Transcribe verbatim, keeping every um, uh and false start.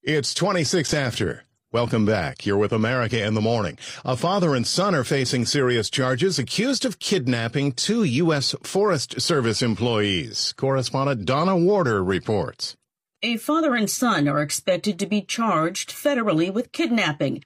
It's twenty-six after. Welcome back. You're with America in the Morning. A father and son are facing serious charges accused of kidnapping two U S Forest Service employees. Correspondent Donna Warder reports. A father and son are expected to be charged federally with kidnapping.